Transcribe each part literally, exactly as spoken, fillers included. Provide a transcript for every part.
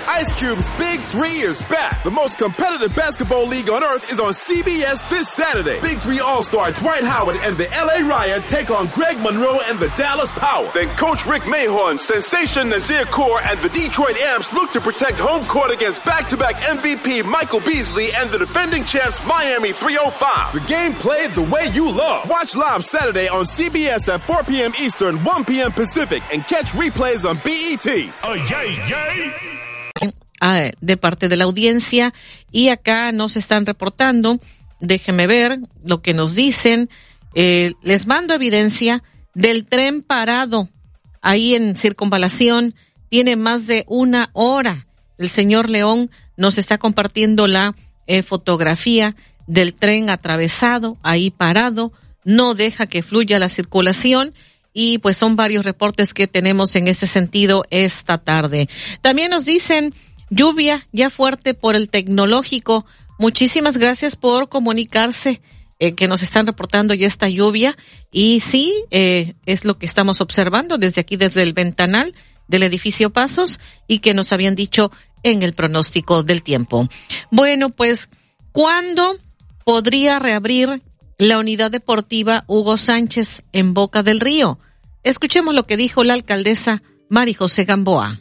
Ice Cube's Big Three is back. The most competitive basketball league on earth is on C B S this Saturday. Big Three All-Star Dwight Howard and the L A Riot take on Greg Monroe and the Dallas Power. Then Coach Rick Mahorn, Sensation Nazir Kaur, and the Detroit Amps look to protect home court against back-to-back M V P Michael Beasley and the defending champs Miami three oh five. The game played the way you love. Watch live Saturday on C B S at four p.m. Eastern, one p.m. Pacific, and catch replays on B E T. Oh, yay, yay. Ah, de parte de la audiencia, y acá nos están reportando, déjeme ver lo que nos dicen. Eh, les mando evidencia del tren parado ahí en Circunvalación, tiene más de una hora. El señor León nos está compartiendo la eh, fotografía del tren atravesado, ahí parado, no deja que fluya la circulación. Y pues son varios reportes que tenemos en ese sentido esta tarde. También nos dicen lluvia ya fuerte por el Tecnológico. Muchísimas gracias por comunicarse, eh, que nos están reportando ya esta lluvia. Y sí, eh, es lo que estamos observando desde aquí, desde el ventanal del edificio Pasos, y que nos habían dicho en el pronóstico del tiempo. Bueno, pues, ¿cuándo podría reabrir la unidad deportiva Hugo Sánchez en Boca del Río? Escuchemos lo que dijo la alcaldesa Mari José Gamboa.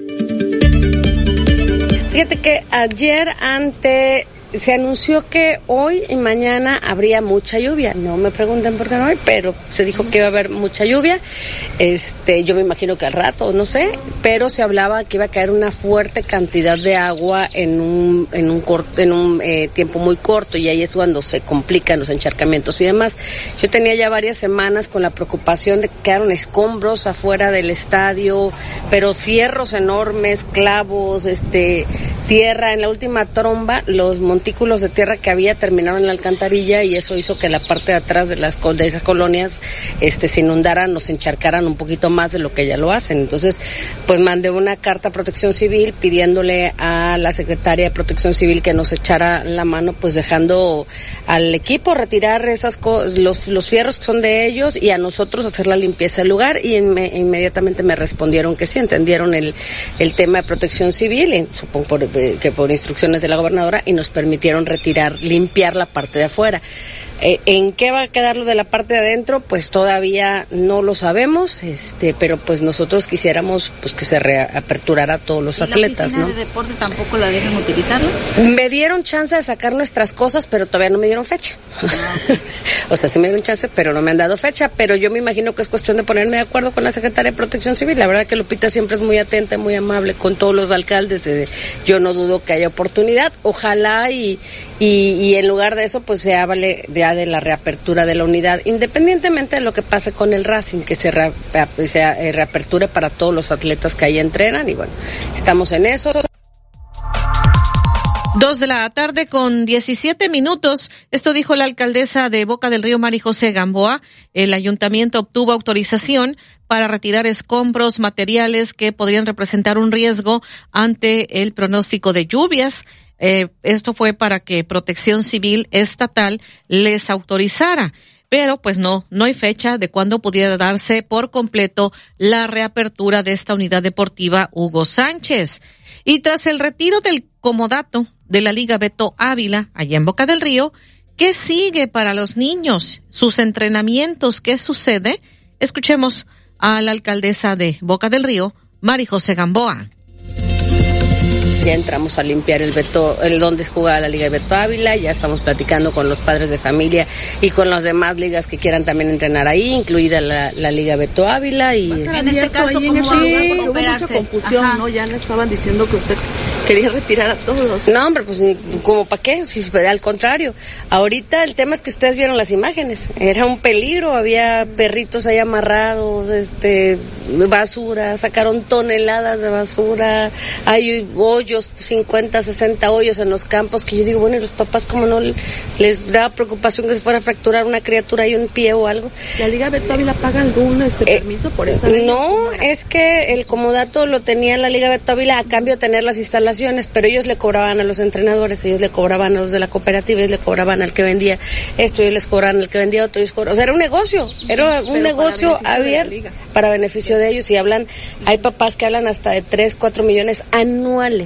Fíjate que ayer ante se anunció que hoy y mañana habría mucha lluvia. No me pregunten por qué no hay, pero se dijo que iba a haber mucha lluvia. Este, yo me imagino que al rato, no sé, pero se hablaba que iba a caer una fuerte cantidad de agua en un en un corto, en un eh, tiempo muy corto, y ahí es cuando se complican los encharcamientos y demás. Yo tenía ya varias semanas con la preocupación de que quedaron escombros afuera del estadio, pero fierros enormes, clavos, este, tierra. En la última tromba, los montículos de tierra que había terminaron en la alcantarilla, y eso hizo que la parte de atrás de las de esas colonias este se inundaran, nos encharcaran un poquito más de lo que ya lo hacen. Entonces, pues mandé una carta a Protección Civil pidiéndole a la secretaria de Protección Civil que nos echara la mano, pues dejando al equipo retirar esas co- los los fierros que son de ellos, y a nosotros hacer la limpieza del lugar. Y inme- inmediatamente me respondieron que sí, entendieron el el tema de Protección Civil, y supongo por, eh, que por instrucciones de la gobernadora, y nos permitieron retirar, limpiar la parte de afuera. Eh, ¿En qué va a quedar lo de la parte de adentro? Pues todavía no lo sabemos, este, pero pues nosotros quisiéramos pues que se reaperturara a todos los ¿Y atletas, la oficina ¿no? de deporte tampoco la dejan utilizarlo? Me dieron chance de sacar nuestras cosas, pero todavía no me dieron fecha. O sea, sí me dieron chance, pero no me han dado fecha. Pero yo me imagino que es cuestión de ponerme de acuerdo con la secretaria de Protección Civil. La verdad que Lupita siempre es muy atenta, muy amable con todos los alcaldes. Eh, yo no dudo que haya oportunidad. Ojalá y, y, y en lugar de eso, pues se hable de de la reapertura de la unidad, independientemente de lo que pase con el Racing, que se, re, se eh, reaperture para todos los atletas que ahí entrenan. Y bueno, estamos en eso. Dos de la tarde con diecisiete minutos. Esto dijo la alcaldesa de Boca del Río, Mari José Gamboa. El ayuntamiento obtuvo autorización para retirar escombros materiales que podrían representar un riesgo ante el pronóstico de lluvias. Eh, esto fue para que Protección Civil Estatal les autorizara, pero pues no, no hay fecha de cuándo pudiera darse por completo la reapertura de esta unidad deportiva Hugo Sánchez. Y tras el retiro del comodato de la Liga Beto Ávila, allá en Boca del Río, ¿qué sigue para los niños? ¿Sus entrenamientos? ¿Qué sucede? Escuchemos a la alcaldesa de Boca del Río, Mari José Gamboa. Ya entramos a limpiar el Beto, el donde jugaba la Liga de Beto Ávila, ya estamos platicando con los padres de familia y con las demás ligas que quieran también entrenar ahí, incluida la, la Liga Beto Ávila. Y en este caso, ¿cómo va a hubo mucha confusión, Ajá. ¿no? Ya le estaban diciendo que usted quería retirar a todos. No, hombre, pues ¿como para qué? Si, al contrario, ahorita el tema es que ustedes vieron las imágenes, era un peligro, había perritos ahí amarrados, este, basura, sacaron toneladas de basura, hay hoyos, cincuenta, sesenta hoyos en los campos, que yo digo, bueno, y los papás como no les da preocupación que se fuera a fracturar una criatura y un pie o algo. ¿La Liga Beto Ávila paga algún este eh, permiso por esta ley? No, es que el comodato lo tenía la Liga Beto Ávila a cambio de tener las instalaciones, pero ellos le cobraban a los entrenadores, ellos le cobraban a los de la cooperativa, ellos le cobraban al que vendía esto, ellos les cobraban al que vendía otro, ellos cobraban, o sea, era un negocio, era un pero negocio abierto para beneficio de ellos, y hablan, hay papás que hablan hasta de tres, cuatro millones anuales